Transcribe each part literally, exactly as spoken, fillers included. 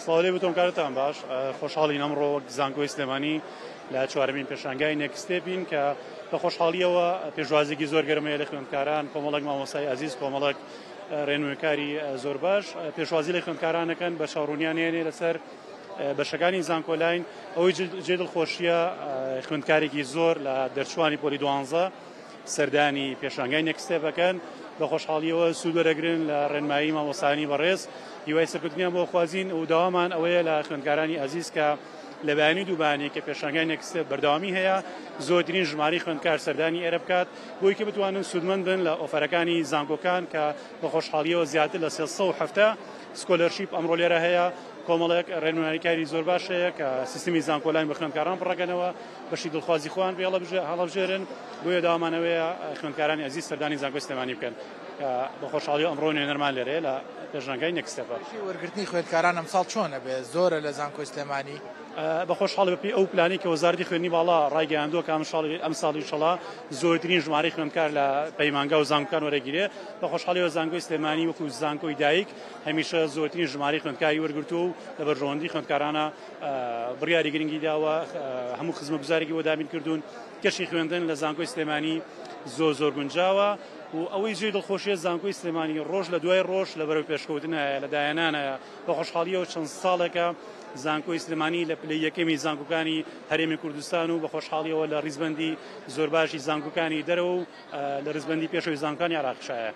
سڵاوی بتۆم کارتان باش خۆشحاڵین ئەمڕۆ زانکۆی سلێمانی لە چوارەمین پێشانگای نێکستێپین کە بە خۆشحاڵیەوە پێشوازێکی زۆر گەرمەیە لە خوێندکاران کۆمەڵێک مامۆستای عەزیز کۆمەڵێک ڕێنموێکاری زۆر باش پێشوازی لە خوێندکارانەکەن بە چاوڕوونیانێنێ لەسەر بەشەکانی زانکۆلاین ئەوەی جێ دڵخۆشیە خوێندکارێکی زۆر لە دەرچوانی پۆلی دوانزە سەردانی پێشانگای نێکستێپەکەن بە خۆشحاڵیەوە سوود وەرەگرن لە ڕێنمایی مامۆستایانی بەڕێز هیوای سەرکەوتنیان بۆ خوازین و داوامان ئەوەیە لە خوێندکارانی عەزیز کە لە بەیانی دووبانی کە پێشانگای نێکستێپ بەردەوامی هەیە زۆرترین ژماری خوێندکار سەردانی ئێرە بکات بۆی کە بتوانن سودمەند بن لە ئۆفەرەکانی زانکۆکان کە بە خۆشحاڵیەوە زیاتر لە سێ سەد و هەفتە سکۆلەرشیپ ئەمڕۆ لێرە هەیە کۆمەڵێک ڕێنماییکاری زۆر باش هەیە کە سیستمی زانکۆلاین بە خوێندکاران پڕەکەنەوە بەشی دڵخوازی خۆیان پێ هەڵەبژێرن بۆیە داوامانەوەیە خوێندکارانی عەزیز سەردانی زانکۆی سلێمانی بکەن کە بە خۆشحاڵی ئەمڕۆ نوێنەرمان لێرەیە لە پێشانگای نێکستێپە. وەرگرتنی خوێندکاران ئەمساڵ چۆنە بێ زۆرە لە زانکۆی سلێمانی؟ بە خۆشحاڵی بەپێی ئەو پلانی کە وەزارەتی خوێندنی باڵا ڕایگەیاندووە کە ئەم ساڵی ئینشەڵا زۆرترین ژمارەی خوێندکار لە پەیمانگا و زانکۆکان وەرەگیرێ بە خۆشحاڵیەوە زانکۆی سلێمانی وەکو زانکۆی دایک هەمیشە زۆرترین ژمارەی خوێندکاری وەرگرتووە و لە بەرژەوەندی خوێندکارانە بڕیاری گرنگی داوە هەموو خزمەتگوزارێکی بۆ دابین کردوون کەشی خوێندن لە زانکۆی سلێمانی زۆر زۆر گونجاوە و ئەوەی جێی دڵخۆشیە زانکۆی سلێمانی ڕۆژ لە دوای ڕۆژ لە بەرەو پێشکەوتنایە لە دایانانایە بە خۆشحاڵیەوە چەند ساڵێکە زانکۆی سلێمانی لە پلەی یەکەمی زانکۆکانی هەرێمی کوردستان و بە خۆشحاڵیەوە لە ڕیزبەندی زۆر باشی زانکۆکانی دەرەوە و لە ڕیزبەندی پێشەوەی زانکۆکانی عێراقیشایە.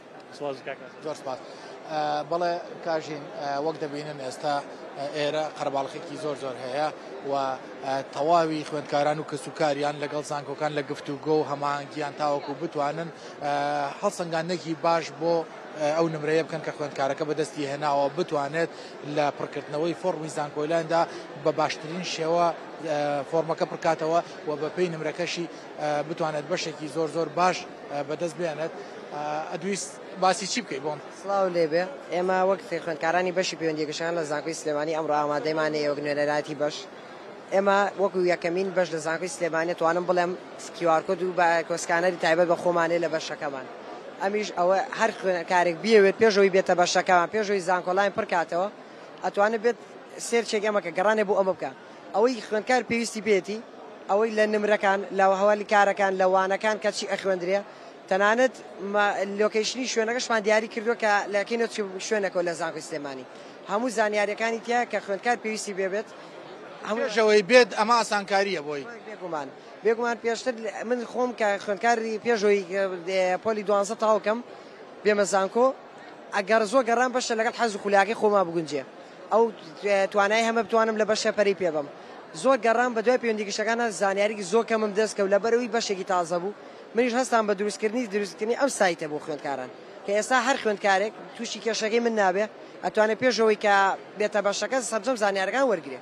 زۆر سپاس. بەڵێ کاژین وەک دەبینن ئێستا ئێرە قەرەباڵغێکی زۆر زۆر هەیە و تەواوی خوێندکاران و کەسوکاریان لەگەڵ زانکۆکان لە گفتوگۆ و هەماهەنگیان تاوەکو بتوانن هەڵسەنگاندنێکی باش بۆ ئەو نمرەیە بکەن کە خوێندکارەکە بەدەستی هێناوە بتوانێت لە پڕکردنەوەی فۆرمی زانکۆلایاندا بە باشترین شێوە فۆرمەکە پڕکاتەوە و بە پێی نمرەکەشی بتوانێت بەشێکی زۆر زۆر باش بەدەست بێنێت. ئەدویست باسی چی بکەیت بۆم؟ سڵاو لێبێ ئێمە وەک خوێندکارانی بەشی پەیوەندیگەشتیان لە زانکۆی سلێمانی ئەمڕۆ ئامادەیمانەیە وەک نوێنەراتی بەش ئێمە وەکو یەکەمین بەش لە زانکۆی سلێمانی توانم بڵێم کیو ئار کۆد و بە کۆسکانەری تایبەت بە خۆمانێ لە بەشەکەمان ئەمیش ئەوە هەر خوێندکارێک بیەوێت پێشەوەی بێتە بەشەکەمان پێشەوەی زانکۆلاین پڕکاتەوە ئەتوانێت بێت سێرچێک ئەمەکە گەڕانێ بۆ ئەمە بکە ئەوەی خوێندکار پێویستی بێتی ئەوەی لە نمرەکان لە هەوالی کارەکان لە وانەکان کەچی ئەخوێندرێ تەنانەت لۆکیشنی شوێنەکەشمان دیاری کردووە کە لەکەینەوە شوێنەکەەوە لە زانکۆی سلێمانی هەموو زانیاریەکانی تیا کە خوێندکار پێویستی بێبێت هەمووشەوەی بێت ئەمە ئاسانکاریە بۆی بێگومان بێگومان پێشتر من خۆم کە خوێندکاری پێشەوەی پۆلی دوانزە تاوکەم بێمە زانکۆ ئەگەر زۆر گەڕان بەشە لەگەڵ حەز و خولاکەی خۆما بگونجێ ئەو توانای هەمە بتوانم لە بەشە پەری پێ بم زۆر گەڕان بە دوای پەیوەندیگەشتەکانە زانیاریی زۆر کەمم دەستکەوت لە بەرەوەی بەشێکی تازە بوو منیش هەستان بە دروستکردنی دروستکردنی ئەم سایتە بۆ خوێندکاران کە ئێستا هەر خوێندکارێک تووشی کێشەکەی من نابێ ئەتوانێت پێشەوەی کە بێتە بەشەکە سەرجەم زانیارەکان وەرگێ.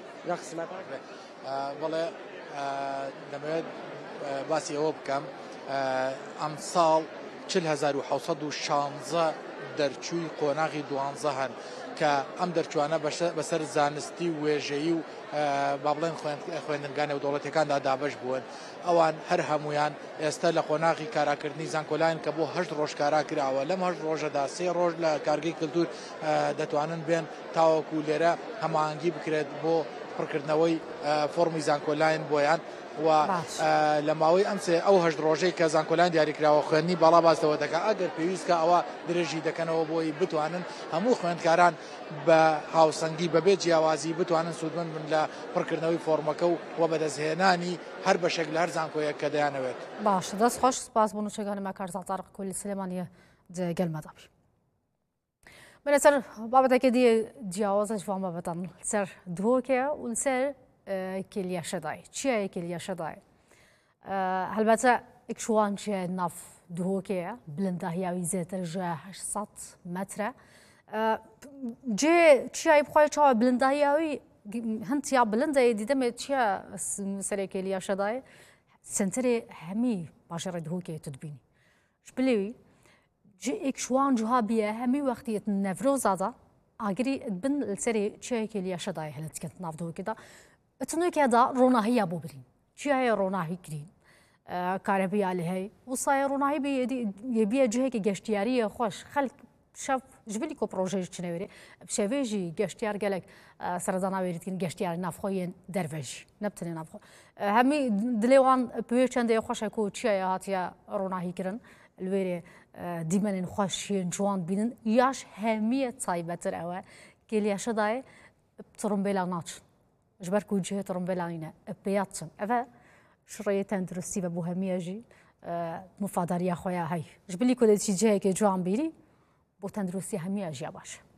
بەڵێ دەمەوێت باسی ئەوە بکەم ئەم ساڵ چل هەزار و حەوت و شانزە دەرچووی قۆناغی دوانزە هەن کە ئەم دەرچوانە بەسەر زانستی وێژەیی و با بڵێن خوێندنگانە و دەوڵەتەکاندا دابەش بوون ئەوان هەر هەمویان ئێستا لە قۆناغی کاراکردنی زانکۆلاین کە بۆ هەشت ڕۆژ کارا کراوە لەم هەشت ڕۆژەدا سێ ڕۆژ لە کارگەی کللتور دەتوانن بێن تاوەکو لێرە هەماهەنگی بکرێت بۆ پڕکردنەوەی فۆرمی زانکۆلاین بۆیان و لە ماوەی ئەمسێ ئەو هەشت ڕۆژەی کە زانکۆلاین دیاریکراوە خوێندنی باڵا باسەوە دەکات ئەگەر پێویستکە ئەوە درێژی دەکەنەوە بۆی بتوانن هەموو خوێندکاران بە هاوسەنگی بەبێ جیاوازی بتوانن سوودمەند بن لە پڕکردنەوەی فۆرمەکە و بەدەستهێنانی هەر بەشێک لە هەر زانکۆیەک کە دەیانەوێت. باش دەست خۆش سپاس بۆ نوچەکانی ماکارزان تاریق کولی سلێمانیە گەلمەدابی. بەسەر بابەتێکی دیە جیاوازش وام بابەتان سەر دهۆکەیە و لەسەر کلیاشەدای چیە کلیاشەدای هەلبەتە ئێکشوان چیە ناف دهۆکەیە بلنداهیاوی زێتر ژە هەشت مەترە جێ چیای بخوای چاوە بلنداهیاوی هەندیا بلندە دیدەمێت چیە سەرێ کلیاشەدای سنتەرێ هەمی باشەڕێ دهۆکەیە تدبینی شبلێوی جێ ئێکشوان جوها بیە هەمی وەختیت نەڤرۆزادا ئاگری بن لەسەرێ چیای کلیاشەدای هەلەتکەند ناف دهۆکەدا ئەتنۆکێدا ڕۆناهەیە بۆ برین چیایە ڕۆناهی گرین کارەبییا لە هەی وسایە ڕۆناهی بێ یێبیە جهێکی گەشتیاریە خۆش خەلک شەف جبلی کو پروژه چنوری شویجی گشتیار گلک سرزانا وریتین گشتیار نافخوین درویج نبتنی نافخو همی دلیوان پیش چنده خوش کو چیه هاتیا روناهی کرن الوری دیمن خوشین جوان بینن یاش همیه تایبتر اوه کلیاش دای ترمبلا ناچ جبر کوجه ترمبلا اینه بیاتن اوه شرایط تندرستی و بوهمیه جی مفادری خویا هاي جبلي كل شيء جاي كجوان بيري بو تندرسي همية جا باشه